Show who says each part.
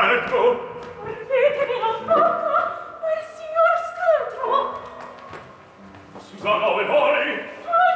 Speaker 1: Marco!
Speaker 2: Ordetemi la bocca, quel signor scaltro!
Speaker 1: Susana, ove voi?